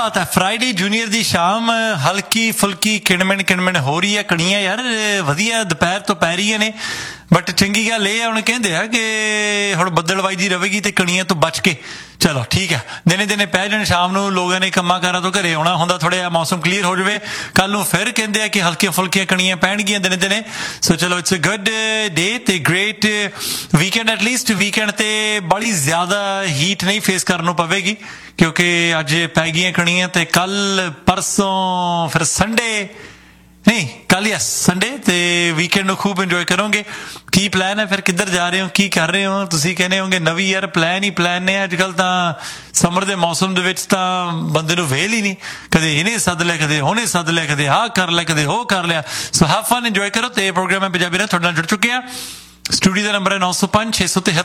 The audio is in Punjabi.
ਬਾਤ ਹੈ। ਫਰਾਈਡੇ ਜੂਨੀਅਰ ਦੀ ਸ਼ਾਮ ਹਲਕੀ ਫੁਲਕੀ ਕਿਣਮਿਣ ਹੋ ਰਹੀ ਹੈ। ਕਣੀਆਂ ਯਾਰ ਵਧੀਆ ਦੁਪਹਿਰ ਤੋਂ ਪੈ ਰਹੀਆਂ ਨੇ, ਬਟ ਚੰਗੀ ਗੱਲ ਇਹ ਆ, ਹੁਣ ਕਹਿੰਦੇ ਆ ਕਿ ਹੁਣ ਬੱਦਲਵਾਈ ਜੀ ਰਵੇਗੀ ਤੇ ਕਣੀਆਂ ਤੋਂ ਬਚ ਕੇ ਚਲੋ ਠੀਕ ਹੈ, ਦਿਨੇ ਦਿਨੇ ਪੈ ਜਾਣ, ਸ਼ਾਮ ਨੂੰ ਲੋਕਾਂ ਨੇ ਕੰਮਾਂ ਕਾਰਾਂ ਤੋਂ ਘਰੇ ਆਉਣਾ ਹੁੰਦਾ, ਥੋੜ੍ਹਾ ਜਿਹਾ ਮੌਸਮ ਕਲੀਅਰ ਹੋ ਜਾਵੇ, ਕੱਲ ਨੂੰ ਫਿਰ ਕਹਿੰਦੇ ਆ ਕਿ ਹਲਕੀਆਂ ਫੁਲਕੀਆਂ ਕਣੀਆਂ ਪੈਣਗੀਆਂ ਦਿਨੇ ਦਿਨੇ। ਸੋ ਚਲੋ ਇਟਸ ਅ ਗੁੱਡ ਡੇ ਤੇ ਗ੍ਰੇਟ ਵੀਕਐਂਡ। ਐਟਲੀਸਟ ਵੀਕਐਂਡ ਤੇ ਬੜੀ ਜ਼ਿਆਦਾ ਹੀਟ ਨਹੀਂ ਫੇਸ ਕਰਨ ਨੂੰ ਪਵੇਗੀ, ਕਿਉਂਕਿ ਅੱਜ ਪੈ ਗਈਆਂ ਕਣੀਆਂ ਤੇ ਕੱਲ ਪਰਸੋਂ ਫਿਰ ਸੰਡੇ ਨਹੀਂ, ਕੱਲ ਯਸ ਸੰਡੇ, ਤੇ ਵੀਕਐਂਡ ਨੂੰ ਖੂਬ ਇੰਜੋਏ ਕਰੋਗੇ। ਕੀ ਪਲਾਨ ਹੈ ਫਿਰ, ਕਿੱਧਰ ਜਾ ਰਹੇ ਹੋ, ਕੀ ਕਰ ਰਹੇ ਹੋ? ਤੁਸੀਂ ਕਹਿੰਦੇ ਹੋਗੇ ਨਵੀਂ ਯਾਰ ਪਲਾਨ ਹੀ ਪਲਾਨ ਨੇ। ਅੱਜ ਕੱਲ ਤਾਂ ਸਮਰ ਦੇ ਮੌਸਮ ਦੇ ਵਿੱਚ ਤਾਂ ਬੰਦੇ ਨੂੰ ਵੇਲ ਹੀ ਨਹੀਂ, ਕਦੇ ਇਹਨੇ ਸੱਦ ਲਿਆ, ਕਦੇ ਉਹਨੇ ਸੱਦ ਲਿਆ, ਕਦੇ ਆਹ ਕਰ ਲਿਆ, ਕਦੇ ਉਹ ਕਰ ਲਿਆ। ਸੋ ਹੈਵ ਫਨ, ਇੰਜੋਏ ਕਰੋ। ਤੇ ਇਹ ਪ੍ਰੋਗਰਾਮ ਹੈ ਪੰਜਾਬੀ ਨਾਲ ਤੁਹਾਡੇ ਨਾਲ ਜੁੜ ਚੁੱਕੇ ਆ। ਸਟੂਡੀਓ ਦਾ ਨੰਬਰ ਹੈ 905 673